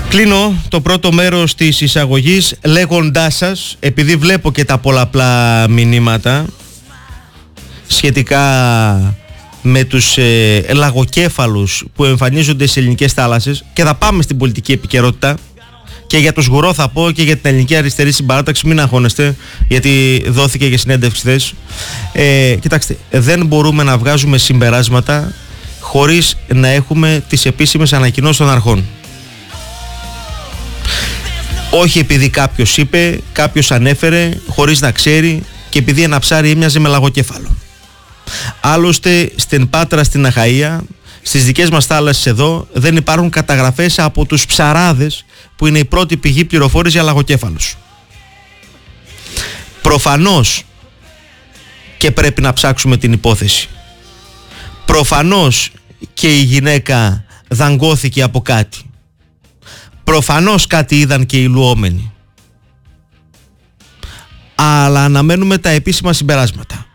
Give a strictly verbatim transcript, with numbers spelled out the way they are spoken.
Κλείνω το πρώτο μέρος της εισαγωγής λέγοντάς σας, επειδή βλέπω και τα πολλαπλά μηνύματα σχετικά με τους ε, λαγοκέφαλους που εμφανίζονται σε ελληνικές θάλασσες, και θα πάμε στην πολιτική επικαιρότητα, και για τους Γουρό θα πω και για την ελληνική αριστερή συμπαράταξη, μην αγχώνεστε, γιατί δόθηκε και συνέντευξη χθες. Ε, κοιτάξτε, δεν μπορούμε να βγάζουμε συμπεράσματα χωρίς να έχουμε τις επίσημες ανακοινώσεις των αρχών. Όχι επειδή κάποιος είπε, κάποιος ανέφερε χωρίς να ξέρει και επειδή ένα ψάρι έμοιαζε με λαγοκέφαλο. Άλλωστε στην Πάτρα, στην Αχαΐα, στις δικές μας θάλασσες εδώ δεν υπάρχουν καταγραφές από τους ψαράδες που είναι η πρώτη πηγή πληροφόρηση για λαγοκέφαλους. Προφανώς και πρέπει να ψάξουμε την υπόθεση. Προφανώς και η γυναίκα δαγκώθηκε από κάτι. Προφανώς κάτι είδαν και οι λουόμενοι. Αλλά αναμένουμε τα επίσημα συμπεράσματα.